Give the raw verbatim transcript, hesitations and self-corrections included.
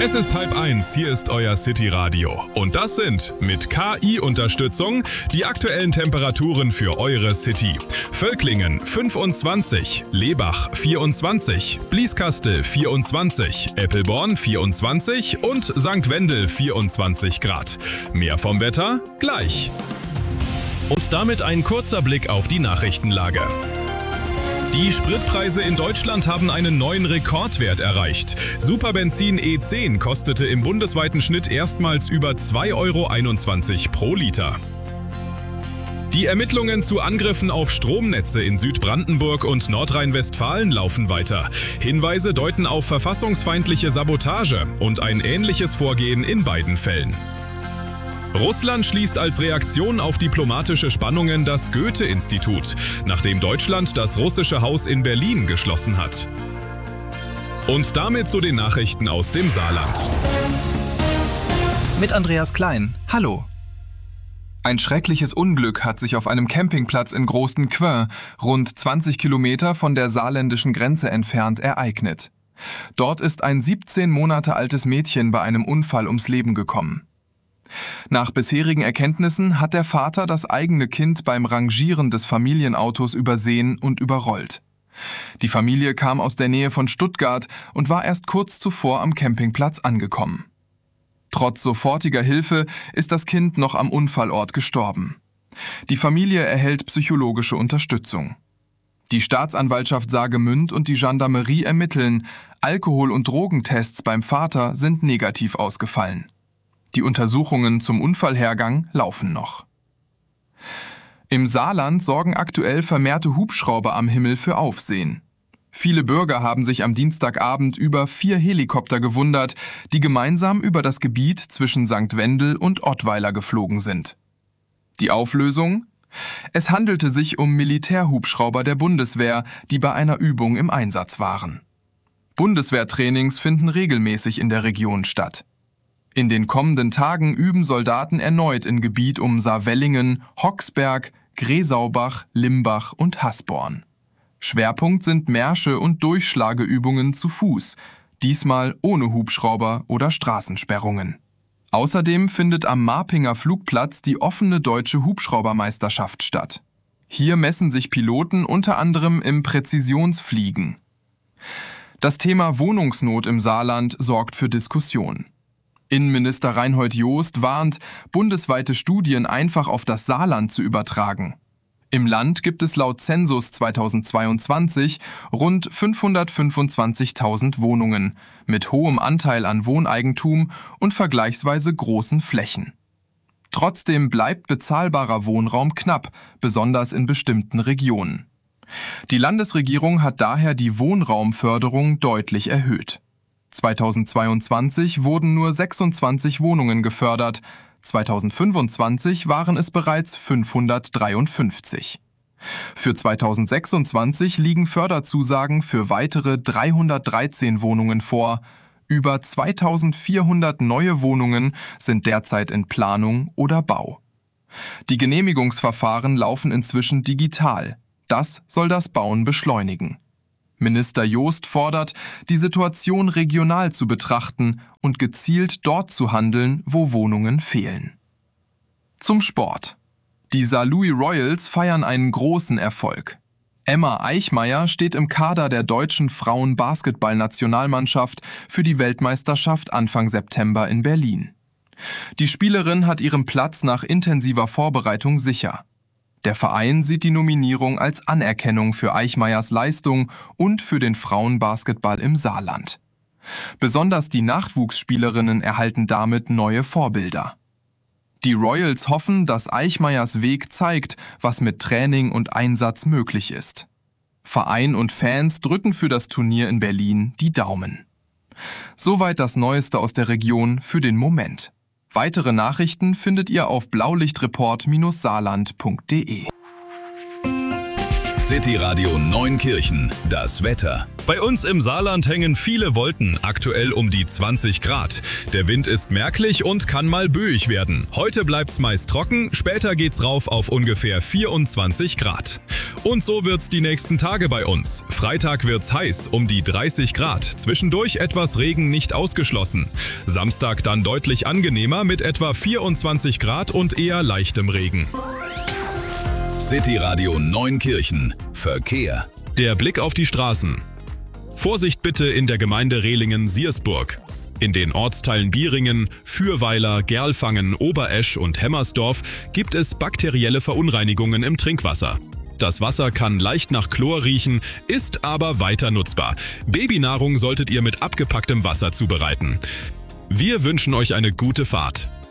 Es ist halb eins, hier ist euer City Radio. Und das sind mit K I-Unterstützung die aktuellen Temperaturen für eure City. Völklingen fünfundzwanzig, Lebach vierundzwanzig, Blieskastel vierundzwanzig, Eppelborn vierundzwanzig und Sankt Wendel vierundzwanzig Grad. Mehr vom Wetter gleich. Und damit ein kurzer Blick auf die Nachrichtenlage. Die Spritpreise in Deutschland haben einen neuen Rekordwert erreicht. Superbenzin E zehn kostete im bundesweiten Schnitt erstmals über zwei Euro einundzwanzig pro Liter. Die Ermittlungen zu Angriffen auf Stromnetze in Südbrandenburg und Nordrhein-Westfalen laufen weiter. Hinweise deuten auf verfassungsfeindliche Sabotage und ein ähnliches Vorgehen in beiden Fällen. Russland schließt als Reaktion auf diplomatische Spannungen das Goethe-Institut, nachdem Deutschland das russische Haus in Berlin geschlossen hat. Und damit zu den Nachrichten aus dem Saarland. Mit Andreas Klein. Hallo. Ein schreckliches Unglück hat sich auf einem Campingplatz in Groß-Quin, rund zwanzig Kilometer von der saarländischen Grenze entfernt, ereignet. Dort ist ein siebzehn Monate altes Mädchen bei einem Unfall ums Leben gekommen. Nach bisherigen Erkenntnissen hat der Vater das eigene Kind beim Rangieren des Familienautos übersehen und überrollt. Die Familie kam aus der Nähe von Stuttgart und war erst kurz zuvor am Campingplatz angekommen. Trotz sofortiger Hilfe ist das Kind noch am Unfallort gestorben. Die Familie erhält psychologische Unterstützung. Die Staatsanwaltschaft Saargemünd und die Gendarmerie ermitteln. Alkohol- und Drogentests beim Vater sind negativ ausgefallen. Die Untersuchungen zum Unfallhergang laufen noch. Im Saarland sorgen aktuell vermehrte Hubschrauber am Himmel für Aufsehen. Viele Bürger haben sich am Dienstagabend über vier Helikopter gewundert, die gemeinsam über das Gebiet zwischen Sankt Wendel und Ottweiler geflogen sind. Die Auflösung? Es handelte sich um Militärhubschrauber der Bundeswehr, die bei einer Übung im Einsatz waren. Bundeswehrtrainings finden regelmäßig in der Region statt. In den kommenden Tagen üben Soldaten erneut im Gebiet um Saarwellingen, Hoxberg, Gresaubach, Limbach und Hasborn. Schwerpunkt sind Märsche und Durchschlageübungen zu Fuß, diesmal ohne Hubschrauber oder Straßensperrungen. Außerdem findet am Marpinger Flugplatz die offene deutsche Hubschraubermeisterschaft statt. Hier messen sich Piloten unter anderem im Präzisionsfliegen. Das Thema Wohnungsnot im Saarland sorgt für Diskussion. Innenminister Reinhold Jost warnt, bundesweite Studien einfach auf das Saarland zu übertragen. Im Land gibt es laut Zensus zweitausendzweiundzwanzig rund fünfhundertfünfundzwanzigtausend Wohnungen mit hohem Anteil an Wohneigentum und vergleichsweise großen Flächen. Trotzdem bleibt bezahlbarer Wohnraum knapp, besonders in bestimmten Regionen. Die Landesregierung hat daher die Wohnraumförderung deutlich erhöht. zweitausendzweiundzwanzig wurden nur sechsundzwanzig Wohnungen gefördert, zweitausendfünfundzwanzig waren es bereits fünfhundertdreiundfünfzig. Für zweitausendsechsundzwanzig liegen Förderzusagen für weitere dreihundertdreizehn Wohnungen vor. Über zweitausendvierhundert neue Wohnungen sind derzeit in Planung oder Bau. Die Genehmigungsverfahren laufen inzwischen digital. Das soll das Bauen beschleunigen. Minister Jost fordert, die Situation regional zu betrachten und gezielt dort zu handeln, wo Wohnungen fehlen. Zum Sport. Die Saarlouis Royals feiern einen großen Erfolg. Emma Eichmeyer steht im Kader der deutschen Frauen-Basketball-Nationalmannschaft für die Weltmeisterschaft Anfang September in Berlin. Die Spielerin hat ihren Platz nach intensiver Vorbereitung sicher. Der Verein sieht die Nominierung als Anerkennung für Eichmeyers Leistung und für den Frauenbasketball im Saarland. Besonders die Nachwuchsspielerinnen erhalten damit neue Vorbilder. Die Royals hoffen, dass Eichmeyers Weg zeigt, was mit Training und Einsatz möglich ist. Verein und Fans drücken für das Turnier in Berlin die Daumen. Soweit das Neueste aus der Region für den Moment. Weitere Nachrichten findet ihr auf blaulichtreport Bindestrich saarland punkt de. City Radio Neunkirchen, das Wetter. Bei uns im Saarland hängen viele Wolken, aktuell um die zwanzig Grad. Der Wind ist merklich und kann mal böig werden. Heute bleibt's meist trocken, später geht's rauf auf ungefähr vierundzwanzig Grad. Und so wird's die nächsten Tage bei uns. Freitag wird's heiß, um die dreißig Grad, zwischendurch etwas Regen nicht ausgeschlossen. Samstag dann deutlich angenehmer mit etwa vierundzwanzig Grad und eher leichtem Regen. City Radio Neunkirchen, Verkehr. Der Blick auf die Straßen. Vorsicht bitte in der Gemeinde Rehlingen-Siersburg. In den Ortsteilen Bieringen, Fürweiler, Gerlfangen, Oberesch und Hemmersdorf gibt es bakterielle Verunreinigungen im Trinkwasser. Das Wasser kann leicht nach Chlor riechen, ist aber weiter nutzbar. Babynahrung solltet ihr mit abgepacktem Wasser zubereiten. Wir wünschen euch eine gute Fahrt.